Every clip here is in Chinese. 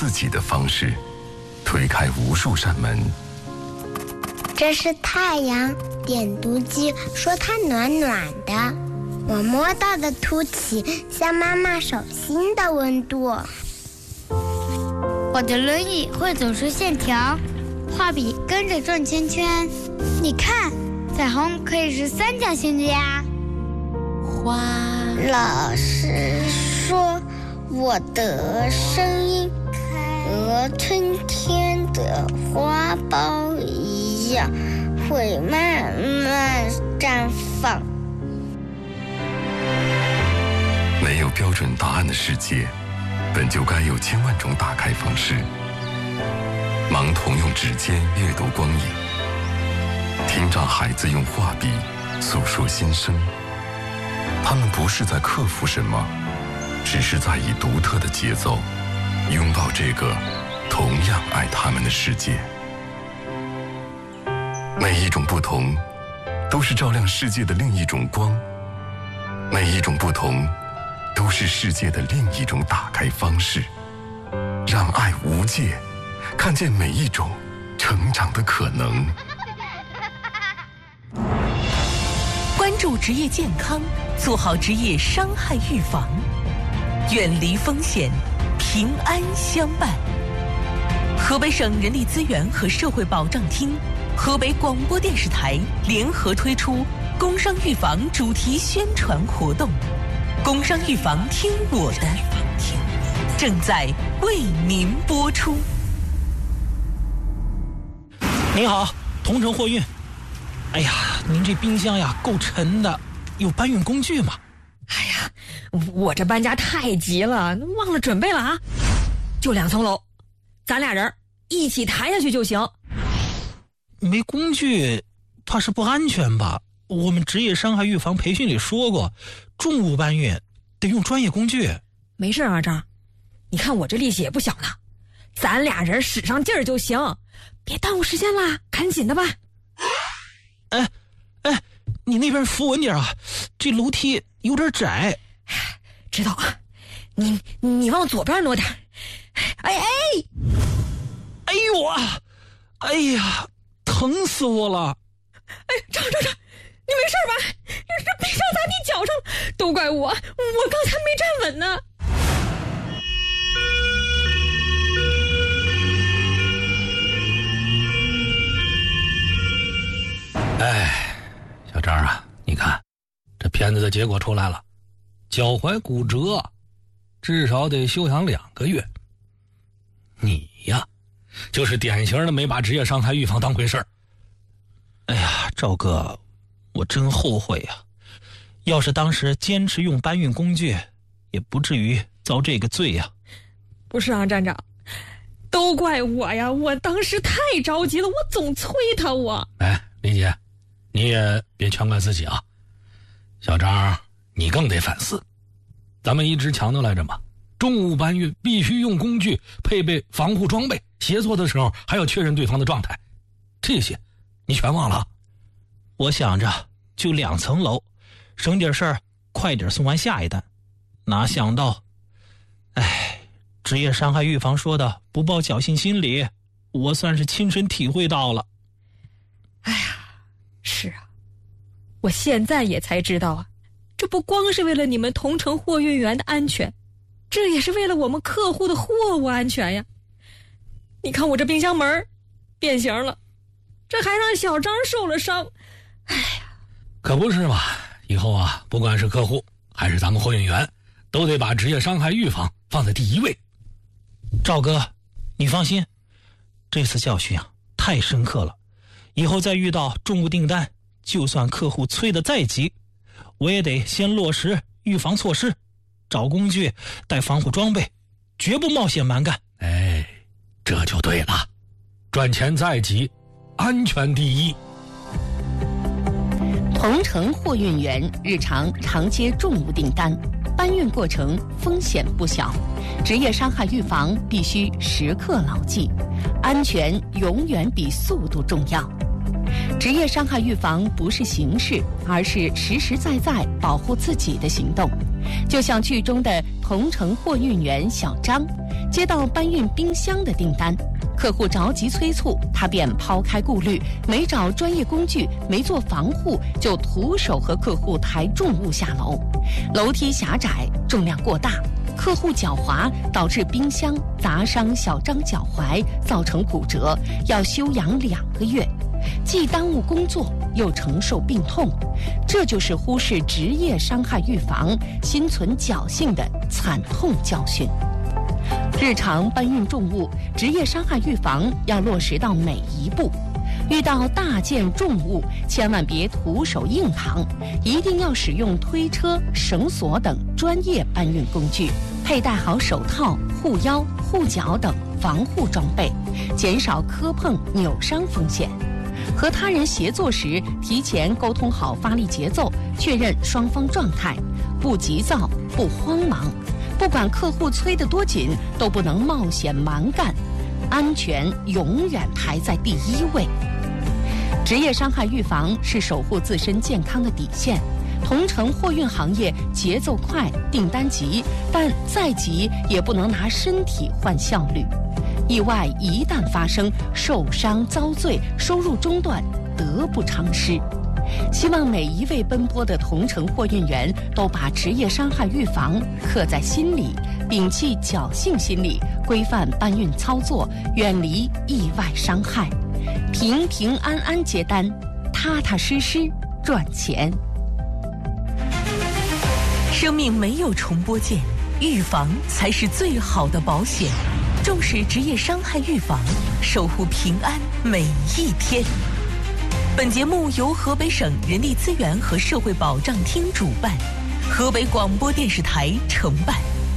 自己的方式，推开无数扇门。 这是太阳，点读机说它暖暖的，我摸到的凸起像妈妈手心的温度。 我的轮椅会走出线条，画笔跟着转圈圈。你看，彩虹可以是三角形的呀。 老师说我的声音和春天的花苞一样，会慢慢绽放。 没有标准答案的世界，本就该有千万种打开方式。盲童用指尖阅读光影，听障孩子用画笔诉说心声。他们不是在克服什么，只是在以独特的节奏拥抱这个同样爱他们的世界。每一种不同都是照亮世界的另一种光，每一种不同都是世界的另一种打开方式。让爱无界，看见每一种成长的可能。 关注职业健康，做好职业伤害预防，远离风险，平安相伴。河北省人力资源和社会保障厅、河北广播电视台联合推出工伤预防主题宣传活动，工伤预防听我的，正在为您播出。 您好，同城货运。哎呀，您这冰箱呀够沉的，有搬运工具吗？ 哎呀，我这搬家太急了，忘了准备了啊！就2层楼，咱俩人一起抬下去就行。 没工具，怕是不安全吧？我们职业伤害预防培训里说过，重物搬运得用专业工具。 没事啊，张，你看我这力气也不小呢，咱俩人使上劲儿就行，别耽误时间啦，赶紧的吧。 哎，你那边扶稳点啊，这楼梯有点窄。 知道啊，你往左边挪点。哎呦啊，哎呀，疼死我了！ 哎，张，你没事吧？这冰箱砸你脚上了，都怪我刚才没站稳呢。 哎，小张啊，你看这片子的结果出来了，脚踝骨折，至少得休养2个月。你呀，就是典型的没把职业伤害预防当回事儿。 哎呀，赵哥，我真后悔呀！要是当时坚持用搬运工具，也不至于遭这个罪呀。 不是啊，站长，都怪我呀！我当时太着急了，我总催他我。 哎，李姐，你也别全怪自己啊。小张，你更得反思。咱们一直强调来着嘛，重物搬运必须用工具，配备防护装备，协作的时候还要确认对方的状态。这些你全忘了？ 我想着就2层楼，省点事儿，快点送完下一单。哪想到，职业伤害预防说的不抱侥幸心理，我算是亲身体会到了。 哎呀，是啊，我现在也才知道啊，这不光是为了你们同城货运员的安全，这也是为了我们客户的货物安全呀。你看我这冰箱门变形了，这还让小张受了伤。哎呀， 可不是嘛，以后啊，不管是客户还是咱们货运员，都得把职业伤害预防放在第一位。 赵哥，你放心，这次教训啊太深刻了，以后再遇到重物订单，就算客户催得再急，我也得先落实预防措施，找工具，带防护装备，绝不冒险蛮干。 哎，这就对了，赚钱再急，安全第一。 同城货运员日常接重物订单，搬运过程风险不小，职业伤害预防必须时刻牢记，安全永远比速度重要。职业伤害预防不是形式，而是实实在在保护自己的行动。就像剧中的同城货运员小张， 接到搬运冰箱的订单，客户着急催促，他便抛开顾虑，没找专业工具，没做防护，就徒手和客户抬重物下楼。楼梯狭窄，重量过大，客户脚滑，导致冰箱砸伤小张脚踝，造成骨折，要休养2个月，既耽误工作，又承受病痛，这就是忽视职业伤害预防、心存侥幸的惨痛教训。日常搬运重物，职业伤害预防要落实到每一步。遇到大件重物，千万别徒手硬扛，一定要使用推车、绳索等专业搬运工具，佩戴好手套、护腰、护脚等防护装备，减少磕碰、扭伤风险。和他人协作时，提前沟通好发力节奏，确认双方状态，不急躁，不慌忙。不管客户催得多紧，都不能冒险蛮干，安全永远排在第1位。职业伤害预防是守护自身健康的底线。同城货运行业节奏快，订单急，但再急也不能拿身体换效率。意外一旦发生，受伤遭罪，收入中断，得不偿失。希望每一位奔波的同城货运员都把职业伤害预防刻在心里，摒弃侥幸心理，规范搬运操作，远离意外伤害，平平安安接单，踏踏实实赚钱。 生命没有重播键，预防才是最好的保险。重视职业伤害预防，守护平安每一天。本节目由河北省人力资源和社会保障厅主办，河北广播电视台承办。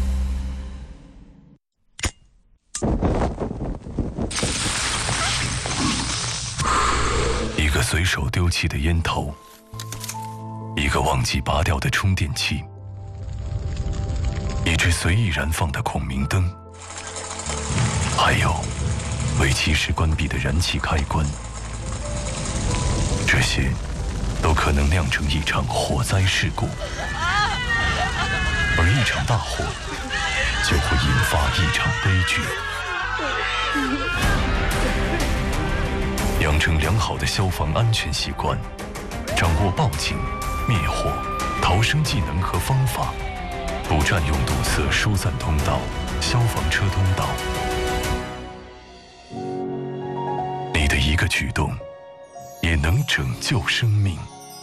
一个随手丢弃的烟头，一个忘记拔掉的充电器，一只随意燃放的孔明灯，还有未及时关闭的燃气开关，这些都可能酿成一场火灾事故，而一场大火就会引发一场悲剧。养成良好的消防安全习惯，掌握报警、灭火、逃生技能和方法，不占用堵塞疏散通道、消防车通道。你的一个举动也能拯救生命。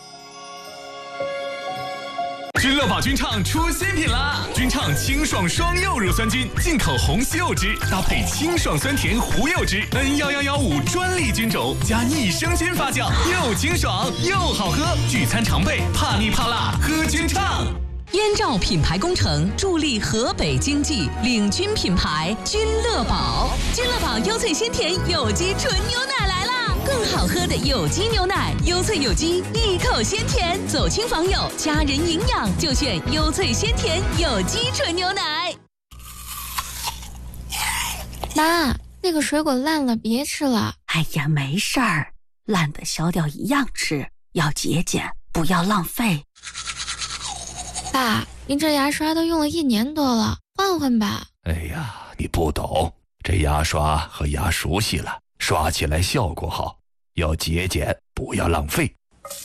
君乐宝菌畅出新品啦！菌畅清爽双柚乳酸菌，进口红西柚汁，搭配清爽酸甜胡柚汁 N11115专利菌种，加益生菌发酵，又清爽又好喝。聚餐常备，怕腻怕辣，喝菌畅。 燕赵品牌工程助力河北经济，领军品牌君乐宝。君乐宝优萃鲜甜有机纯牛奶来啦！更好喝的有机牛奶，优萃有机，一口鲜甜，走亲访友，家人营养就选优萃鲜甜有机纯牛奶。 妈，那个水果烂了，别吃了。 哎呀，没事儿，烂的削掉一样吃，要节俭，不要浪费。 爸，您这牙刷都用了1年多了，换换吧。 哎呀，你不懂，这牙刷和牙熟悉了，刷起来效果好，要节俭，不要浪费。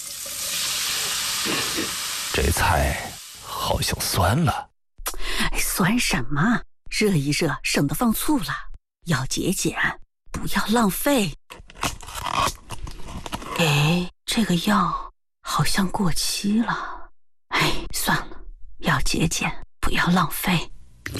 这菜好像酸了。 酸什么？热一热，省得放醋了。要节俭，不要浪费。哎，这个药好像过期了。哎，算了，要节俭，不要浪费。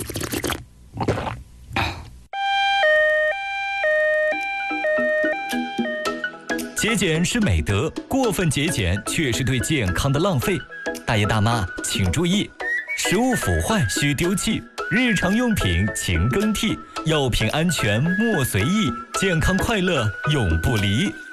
节俭是美德，过分节俭却是对健康的浪费。大爷大妈请注意，食物腐坏需丢弃，日常用品勤更替，药品安全莫随意，健康快乐永不离。